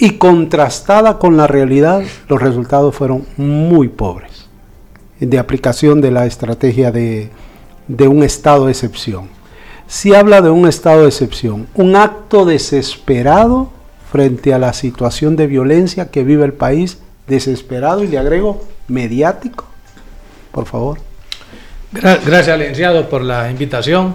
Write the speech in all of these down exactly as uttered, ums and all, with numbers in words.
y contrastada con la realidad, los resultados fueron muy pobres de aplicación de la estrategia de, de un estado de excepción. Si habla de un estado de excepción, un acto desesperado frente a la situación de violencia que vive el país, desesperado, y le agrego mediático, por favor. Gracias, licenciado, por la invitación.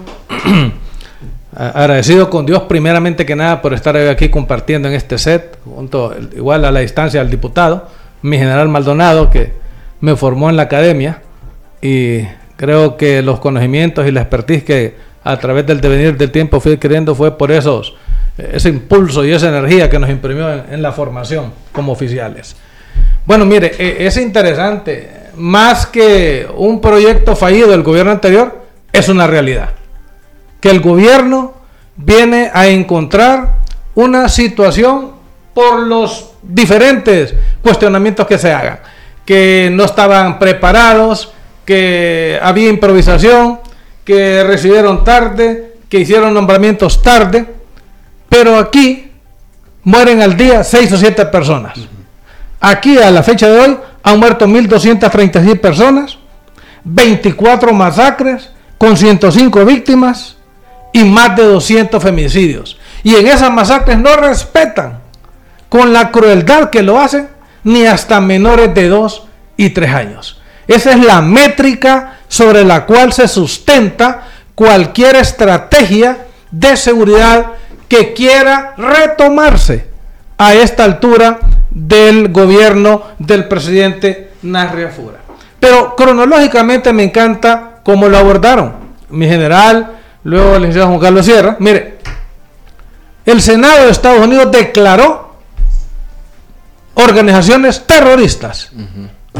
Agradecido con Dios primeramente que nada por estar aquí compartiendo en este set, junto igual a la distancia al diputado, mi general Maldonado, que me formó en la academia, y creo que los conocimientos y la expertise que a través del devenir del tiempo fui adquiriendo fue por esos, ese impulso y esa energía que nos imprimió en, en la formación como oficiales. Bueno, mire, es interesante, más que un proyecto fallido del gobierno anterior, es una realidad. Que el gobierno viene a encontrar una situación por los diferentes cuestionamientos que se hagan, que no estaban preparados, que había improvisación, que recibieron tarde, que hicieron nombramientos tarde, pero aquí mueren al día seis o siete personas. Aquí a la fecha de hoy han muerto mil doscientas treinta y seis personas, veinticuatro masacres con ciento cinco víctimas y más de doscientos femicidios. Y en esas masacres no respetan, con la crueldad que lo hacen, ni hasta menores de dos y tres años. Esa es la métrica sobre la cual se sustenta cualquier estrategia de seguridad que quiera retomarse a esta altura del gobierno del presidente Nasri Fura. Pero cronológicamente me encanta cómo lo abordaron. Mi general, luego el licenciado Juan Carlos Sierra. Mire, el Senado de Estados Unidos declaró organizaciones terroristas uh-huh.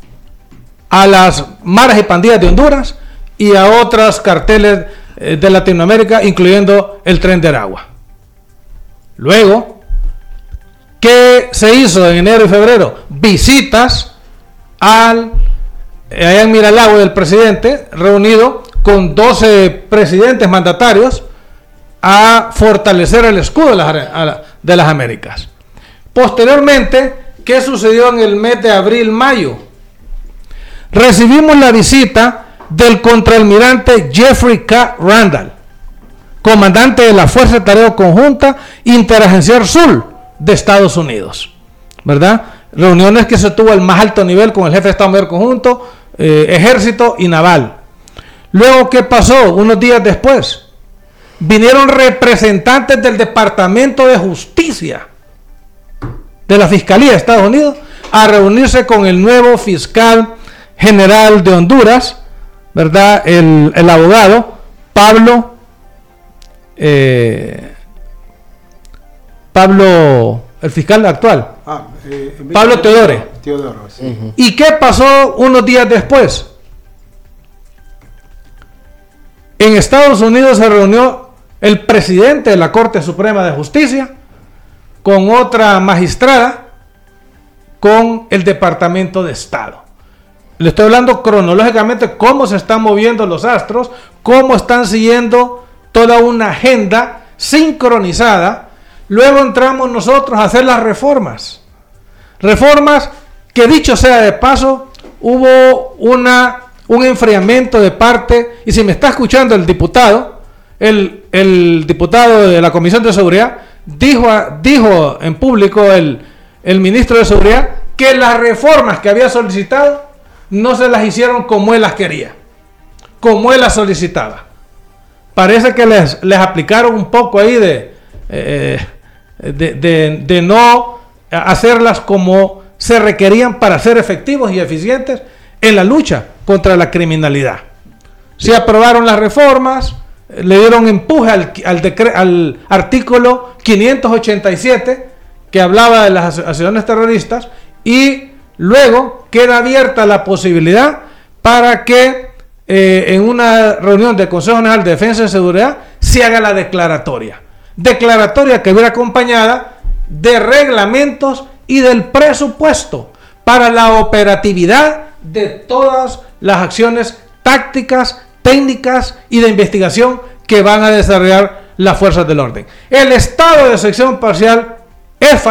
a las maras y pandillas de Honduras y a otras carteles eh, de Latinoamérica, incluyendo el Tren de Aragua. Luego, ¿qué se hizo en enero y febrero? Visitas al allá en Miralagüe del presidente, reunido con doce presidentes mandatarios a fortalecer el escudo de las, de las Américas. Posteriormente, ¿qué sucedió en el mes de abril-mayo? Recibimos la visita del contraalmirante Jeffrey K. Randall, comandante de la Fuerza de Tarea Conjunta Interagencial Sur de Estados Unidos, ¿verdad? Reuniones que se tuvo al más alto nivel con el jefe de Estado Mayor Conjunto, eh, Ejército y Naval. Luego, ¿qué pasó? Unos días después, vinieron representantes del Departamento de Justicia de la Fiscalía de Estados Unidos a reunirse con el nuevo fiscal general de Honduras, ¿verdad? El, el abogado Pablo eh, Pablo, el fiscal actual, ah, eh, Pablo Teodoro. Teodoro sí. uh-huh. ¿Y qué pasó unos días después? En Estados Unidos se reunió el presidente de la Corte Suprema de Justicia con otra magistrada, con el Departamento de Estado. Le estoy hablando cronológicamente cómo se están moviendo los astros, cómo están siguiendo toda una agenda sincronizada. Luego entramos nosotros a hacer las reformas. Reformas que, dicho sea de paso, hubo una, un enfriamiento de parte, y si me está escuchando el diputado, el, el diputado de la Comisión de Seguridad, dijo, dijo en público el, el ministro de Seguridad que las reformas que había solicitado no se las hicieron como él las quería, como él las solicitaba. Parece que les, les aplicaron un poco ahí de, eh, de, de, de no hacerlas como se requerían para ser efectivos y eficientes en la lucha contra la criminalidad. Se aprobaron las reformas, le dieron empuje al, al, decre, al artículo quinientos ochenta y siete que hablaba de las asociaciones terroristas, y luego queda abierta la posibilidad para que eh, en una reunión del Consejo Nacional de Defensa y Seguridad se haga la declaratoria. Declaratoria que viene acompañada de reglamentos y del presupuesto para la operatividad de todas las acciones tácticas, técnicas y de investigación que van a desarrollar las fuerzas del orden. El estado de excepción parcial es